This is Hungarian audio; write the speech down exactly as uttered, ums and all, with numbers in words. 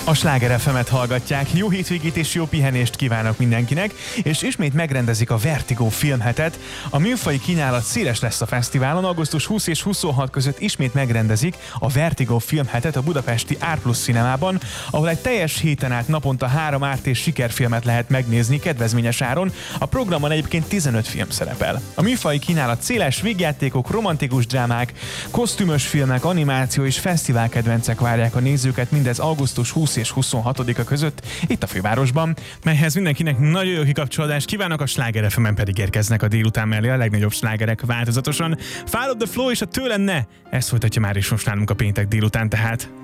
A Sláger ef emet hallgatják, jó hétvégét és jó pihenést kívánok mindenkinek, és ismét megrendezik a Vertigo filmhetet. A műfaji kínálat széles lesz a fesztiválon, augusztus huszadika és huszonhatodika között ismét megrendezik a Vertigo filmhetet a budapesti Art Plus Cinemában, ahol egy teljes héten át naponta három árt és sikerfilmet lehet megnézni kedvezményes áron. A programon egyébként tizenöt film szerepel. A műfaji kínálat széles, végjátékok, romantikus drámák, kosztümös filmek, animáció és fesztiválkedvencek várják a nézőket, mindez augusztus huszadika és huszonhatodika között itt a fővárosban, melyhez mindenkinek nagyon jó kikapcsolódást kívánok, a Sláger ef emen pedig érkeznek a délután mellé a legnagyobb slágerek változatosan. Follow the Flow és a Tőle ne! Ezt folytatja már is most nálunk a péntek délután tehát.